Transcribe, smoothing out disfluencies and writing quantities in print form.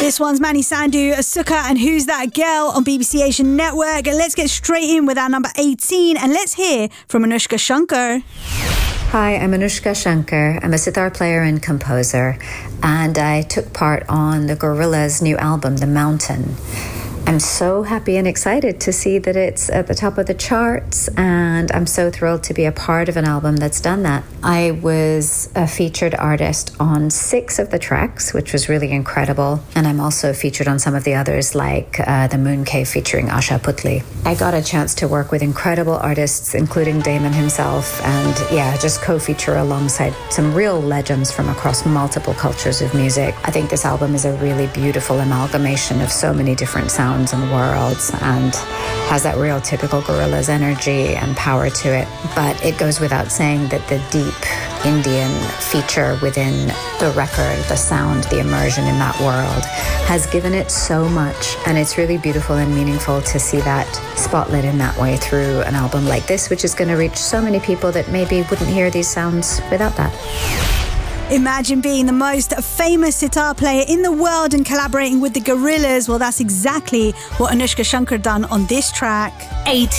This one's Manny Sandhu, Sukha and Who's That Girl on BBC Asian Network. Let's get straight in with our number 18 and let's hear from Anushka Shankar. Hi, I'm Anushka Shankar. I'm a sitar player and composer, and I took part on the Gorillaz' new album, The Mountain. I'm so happy and excited to see that it's at the top of the charts, and I'm so thrilled to be a part of an album that's done that. I was a featured artist on 6 of the tracks, which was really incredible, and I'm also featured on some of the others, like The Moon Cave featuring Asha Putli. I got a chance to work with incredible artists, including Damon himself, and just co-feature alongside some real legends from across multiple cultures of music. I think this album is a really beautiful amalgamation of so many different sounds and worlds, and has that real typical Gorillaz energy and power to it. But it goes without saying that the deep Indian feature within the record, the sound, the immersion in that world, has given it so much, and it's really beautiful and meaningful to see that spotlit in that way through an album like this, which is going to reach so many people that maybe wouldn't hear these sounds without that. Imagine being the most famous sitar player in the world and collaborating with the Gorillaz. Well, that's exactly what Anushka Shankar done on this track. 18.